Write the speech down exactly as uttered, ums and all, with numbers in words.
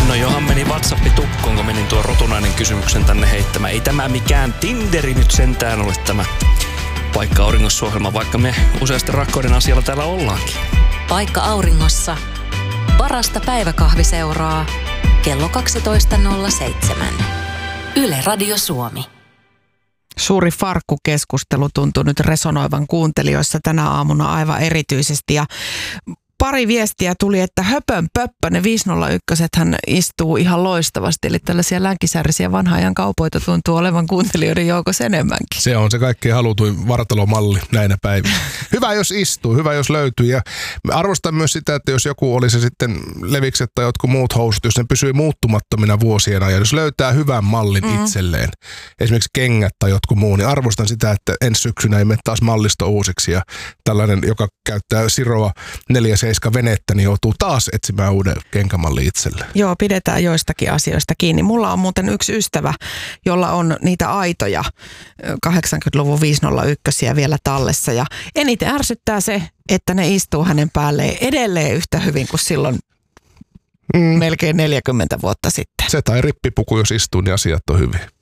No johan meni WhatsAppi tukkoon, kun menin tuon rotunainen kysymyksen tänne heittämään. Ei tämä mikään Tinderi nyt sentään ole tämä Paikka Auringossa-ohjelma, vaikka me useasti rakkauden asialla täällä ollaankin. Paikka Auringossa. Parasta päiväkahviseuraa. Kello kaksitoista nolla seitsemän. Yle Radio Suomi. Suuri farkkukeskustelu tuntuu nyt resonoivan kuuntelijoissa tänä aamuna aivan erityisesti. Ja pari viestiä tuli, että höpön pöppö, ne viisi nolla yksi hän istuu ihan loistavasti. Eli tällaisia länkisäärisiä vanhan ajan kaupoita tuntuu olevan kuuntelijoiden joukossa enemmänkin. Se on se kaikkein halutuin vartalomalli näinä päivinä. Hyvä jos istuu, hyvä jos löytyy. Ja arvostan myös sitä, että jos joku oli se sitten levikset tai jotkut muut housut, jos ne pysyy muuttumattomina vuosien ajan. Jos löytää hyvän mallin mm. itselleen, esimerkiksi kengät tai jotkut muu, niin arvostan sitä, että ensi syksynä ei mene taas mallisto uusiksi. Ja tällainen, joka käyttää Siroa neljä seiska venettä, niin joutuu taas etsimään uuden kenkämalli itselleen. Joo, pidetään joistakin asioista kiinni. Mulla on muuten yksi ystävä, jolla on niitä aitoja kahdeksankymmentäluvun viisi nolla yksi vielä tallessa. Ja eniten ärsyttää se, että ne istuu hänen päälleen edelleen yhtä hyvin kuin silloin mm. melkein neljäkymmentä vuotta sitten. Se tai rippipuku, jos istuu, niin asiat on hyvin.